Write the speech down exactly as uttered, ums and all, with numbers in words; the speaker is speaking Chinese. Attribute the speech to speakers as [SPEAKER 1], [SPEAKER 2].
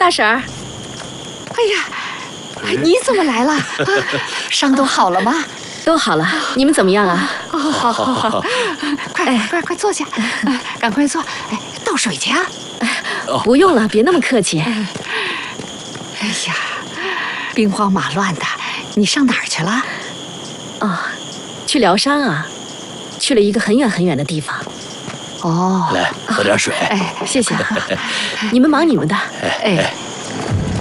[SPEAKER 1] 大婶儿。
[SPEAKER 2] 哎呀，你怎么来了？啊、伤都好了吗？
[SPEAKER 1] 都好了。你们怎么样啊？
[SPEAKER 2] 哦，好，好，好，快快快坐下，赶快坐。哎，倒水去啊！
[SPEAKER 1] 不用了，别那么客气。
[SPEAKER 2] 哎呀，兵荒马乱的，你上哪儿去了？
[SPEAKER 1] 哦，去疗伤啊，去了一个很远很远的地方。
[SPEAKER 2] 哦，
[SPEAKER 3] 来喝点水。
[SPEAKER 2] 哎，
[SPEAKER 1] 谢谢。你们忙你们的。
[SPEAKER 2] 哎。